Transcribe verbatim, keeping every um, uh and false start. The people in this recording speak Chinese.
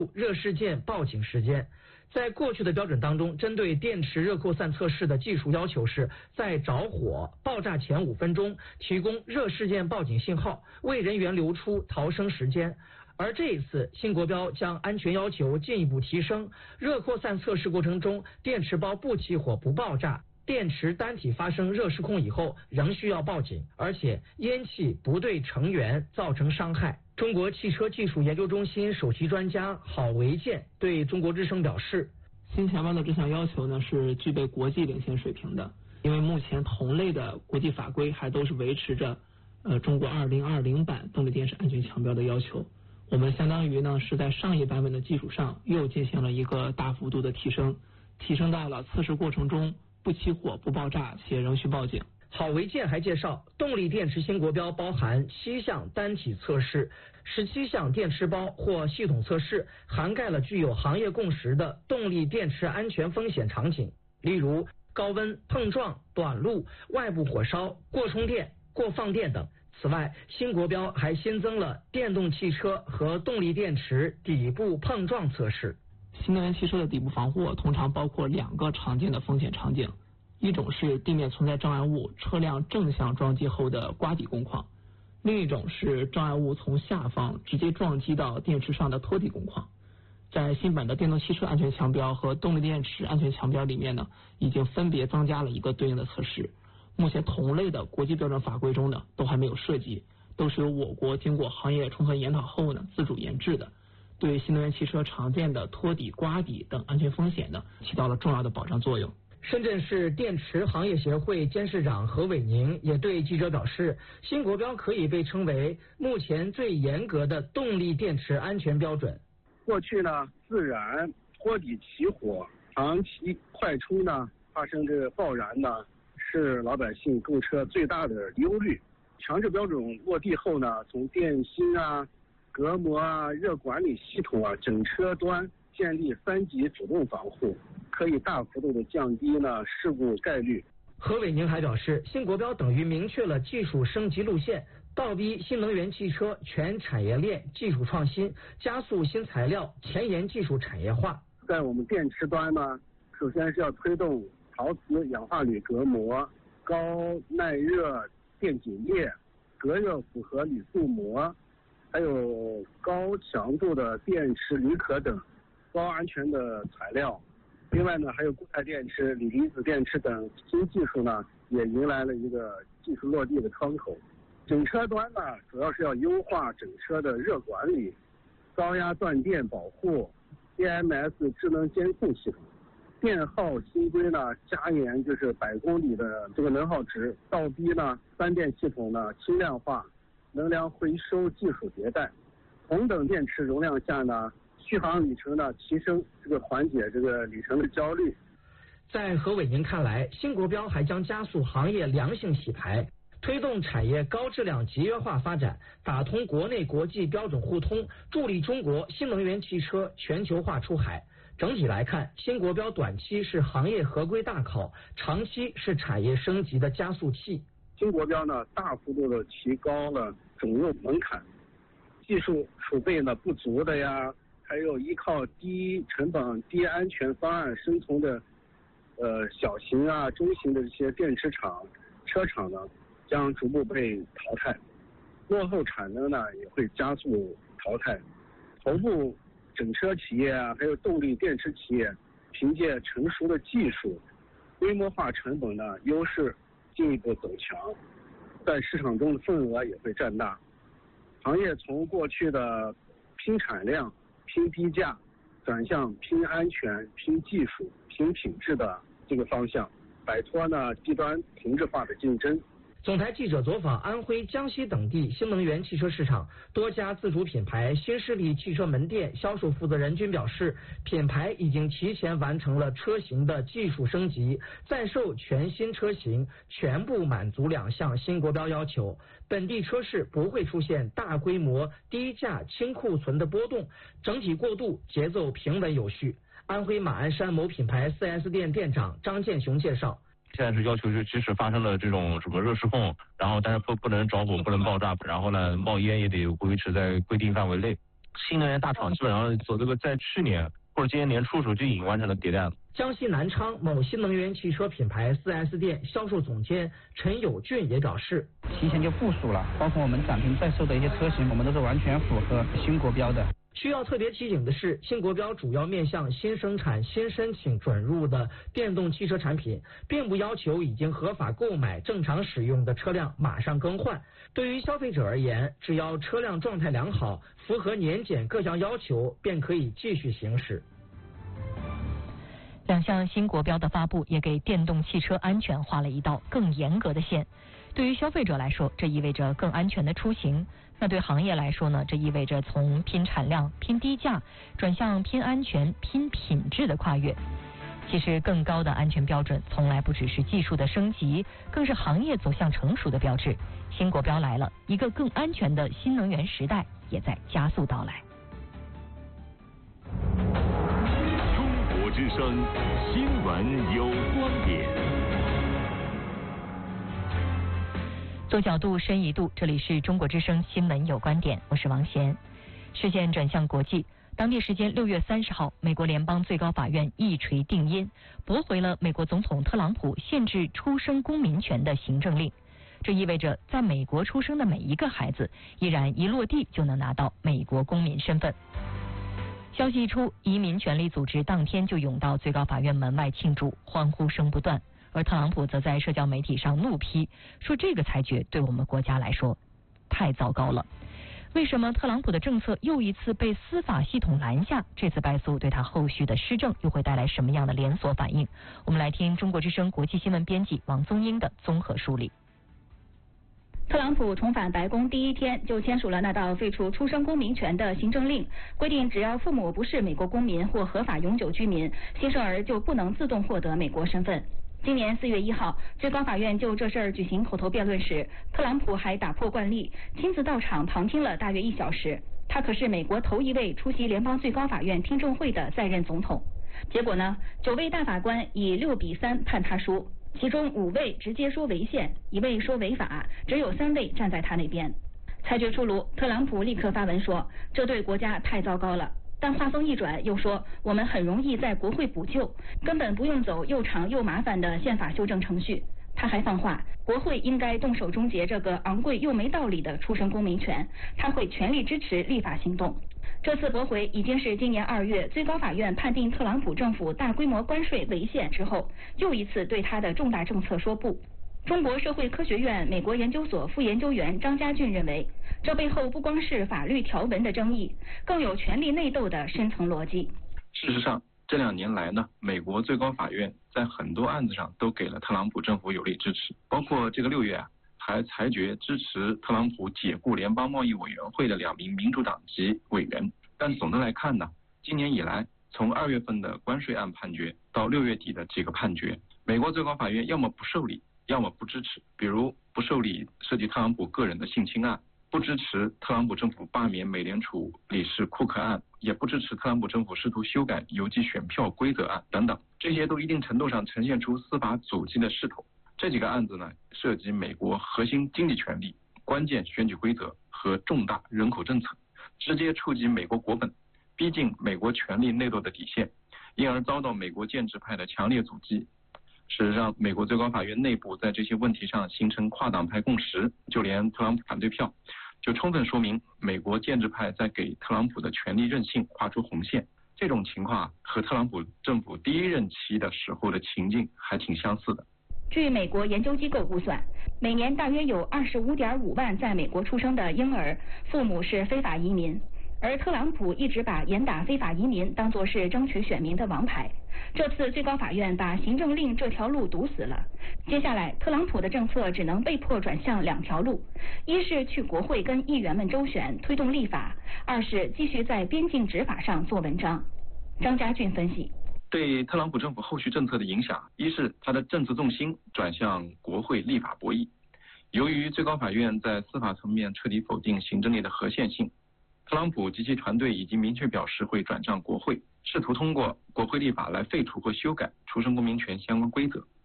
热事件报警时间。在过去的标准当中，针对电池热扩散测试的技术要求是在着火、爆炸前五分钟提供热事件报警信号，为人员留出逃生时间。而这一次，新国标将安全要求进一步提升，热扩散测试过程中，电池包不起火不爆炸，电池单体发生热失控以后仍需要报警，而且烟气不对成员造成伤害。中国汽车技术研究中心首席专家郝维建对中国之声表示， 新前面的这项要求呢是具备国际领先水平的，因为目前同类的国际法规还都是维持着呃中国二零二零版动力电池安全强标的要求。我们相当于呢是在上一版本的基础上又进行了一个大幅度的提升，提升到了测试过程中不起火不爆炸且仍需报警。 郝维建还介绍，动力电池新国标包含七项单体测试、十七项电池包或系统测试，涵盖了具有行业共识的动力电池安全风险场景，例如高温、碰撞、短路、外部火烧、过充电、过放电等。此外，新国标还新增了电动汽车和动力电池底部碰撞测试。 新能源汽车的底部防护通常包括两个常见的风险场景，一种是地面存在障碍物，车辆正向撞击后的刮底工况，另一种是障碍物从下方直接撞击到电池上的托底工况。在新版的电动汽车安全强标和动力电池安全强标里面呢，已经分别增加了一个对应的测试。目前同类的国际标准法规中呢都还没有涉及，都是由我国经过行业充分研讨后呢自主研制的，对新能源汽车常见的托底、刮底等安全风险呢起到了重要的保障作用。 深圳市电池行业协会监事长何伟宁也对记者表示，新国标可以被称为目前最严格的动力电池安全标准。 过去呢，自燃、托底起火、长期快充呢发生这个爆燃呢，是老百姓购车最大的忧虑。强制标准落地后呢，从电芯啊、隔膜啊、热管理系统啊，整车端建立三级主动防护，可以大幅度的降低呢事故概率。 何伟宁还表示，新国标等于明确了技术升级路线，倒逼新能源汽车全产业链技术创新，加速新材料前沿技术产业化。 在我们电池端呢，首先是要推动陶瓷氧化铝隔膜、高耐热电解液、隔热复合铝镀膜，还有高强度的电池铝壳等高安全的材料。另外呢，还有固态电池、锂离子电池等新技术呢，也迎来了一个技术落地的窗口。整车端呢，主要是要优化整车的热管理、高压断电保护、D M S 智能监控系统。电耗新规呢，加严就是百公里的这个能耗值，倒逼呢三电系统呢轻量化、能量回收技术迭代。同等电池容量下呢，续航里程呢提升，这个缓解这个里程的焦虑。 在何伟宁看来，新国标还将加速行业良性洗牌，推动产业高质量集约化发展，打通国内国际标准互通，助力中国新能源汽车全球化出海。整体来看，新国标短期是行业合规大考，长期是产业升级的加速器。 新国标呢，大幅度的提高了准入门槛，技术储备呢不足的呀，还有依靠低成本、低安全方案生存的呃小型啊、中型的这些电池厂、车厂呢，将逐步被淘汰，落后产能呢也会加速淘汰。头部整车企业啊，还有动力电池企业，凭借成熟的技术、规模化成本呢优势，进一步走强，在市场中的份额也会占大。行业从过去的拼产量、拼低价，转向拼安全、拼技术、拼品质的这个方向，摆脱呢低端同质化的竞争。 总台记者走访安徽、江西等地新能源汽车市场，多家自主品牌、新势力汽车门店销售负责人均表示，品牌已经提前完成了车型的技术升级，在售全新车型全部满足两项新国标要求，本地车市不会出现大规模低价清库存的波动，整体过渡节奏平稳有序。安徽马鞍山某品牌 四 S 店店长张建雄介绍， 现在是要求，就即使发生了这种什么热失控，然后但是不不能着火，不能爆炸，然后呢冒烟也得维持在规定范围内。 新能源大厂基本上走这个在去年或者今年年初的时候就已经完成了迭代了。 江西南昌某新能源汽车品牌 四 S 店销售总监陈友俊也表示， 提前就部署了，包括我们展厅在售的一些车型，我们都是完全符合新国标的。 需要特别提醒的是，新国标主要面向新生产、新申请准入的电动汽车产品，并不要求已经合法购买、正常使用的车辆马上更换。对于消费者而言，只要车辆状态良好，符合年检各项要求，便可以继续行驶。 两项新国标的发布，也给电动汽车安全画了一道更严格的线。对于消费者来说，这意味着更安全的出行。那对行业来说呢？这意味着从拼产量、拼低价，转向拼安全、拼品质的跨越。其实，更高的安全标准从来不只是技术的升级，更是行业走向成熟的标志。新国标来了，一个更安全的新能源时代也在加速到来。 中国之声新闻有观点。 做角度深一度，这里是中国之声新闻有观点，我是王贤。视线转向国际，当地时间六月三十号，美国联邦最高法院一锤定音，驳回了美国总统特朗普限制出生公民权的行政令。这意味着在美国出生的每一个孩子，依然一落地就能拿到美国公民身份。消息一出，移民权利组织当天就涌到最高法院门外庆祝，欢呼声不断。而特朗普则在社交媒体上怒批，说这个裁决对我们国家来说太糟糕了。为什么特朗普的政策又一次被司法系统拦下？这次败诉对他后续的施政又会带来什么样的连锁反应？我们来听中国之声国际新闻编辑王宗英的综合梳理。 特朗普重返白宫第一天就签署了那道废除出生公民权的行政令，规定只要父母不是美国公民或合法永久居民，新生儿就不能自动获得美国身份。今年四月一号，最高法院就这事儿举行口头辩论时，特朗普还打破惯例，亲自到场旁听了大约一小时。他可是美国头一位出席联邦最高法院听证会的在任总统。结果呢，九位大法官以六比三判他输，其中五位直接说违宪，一位说违法，只有三位站在他那边。裁决出炉，特朗普立刻发文说，这对国家太糟糕了。但话锋一转，又说我们很容易在国会补救，根本不用走又长又麻烦的宪法修正程序。他还放话，国会应该动手终结这个昂贵又没道理的出生公民权，他会全力支持立法行动。这次驳回已经是今年二月最高法院判定特朗普政府大规模关税违宪之后，又一次对他的重大政策说不。中国社会科学院美国研究所副研究员张家俊认为，这背后不光是法律条文的争议，更有权力内斗的深层逻辑。 事实上，这两年来呢，美国最高法院在很多案子上都给了特朗普政府有力支持，包括这个六月啊，还裁决支持特朗普解雇联邦贸易委员会的两名民主党籍委员。但总的来看呢，今年以来，从二月份的关税案判决到六月底的几个判决，美国最高法院要么不受理，要么不支持。比如不受理涉及特朗普个人的性侵案，不支持特朗普政府罢免美联储理事库克案，也不支持特朗普政府试图修改邮寄选票规则案等等，这些都一定程度上呈现出司法阻击的势头。这几个案子呢，涉及美国核心经济权利、关键选举规则和重大人口政策，直接触及美国国本，逼近美国权力内斗的底线，因而遭到美国建制派的强烈阻击。事实上，美国最高法院内部在这些问题上形成跨党派共识，就连特朗普反对票，就充分说明美国建制派在给特朗普的权力任性画出红线。这种情况和特朗普政府第一任期的时候的情境还挺相似的。 据美国研究机构估算，每年大约有二十五点五万在美国出生的婴儿，父母是非法移民。而特朗普一直把严打非法移民当作是争取选民的王牌。这次最高法院把行政令这条路堵死了，接下来特朗普的政策只能被迫转向两条路：一是去国会跟议员们周旋推动立法，二是继续在边境执法上做文章。张家俊分析， 对特朗普政府后续政策的影响，一是他的政策重心转向国会立法博弈。由于最高法院在司法层面彻底否定行政令的合宪性，特朗普及其团队已经明确表示会转战国会，试图通过国会立法来废除或修改出生公民权相关规则。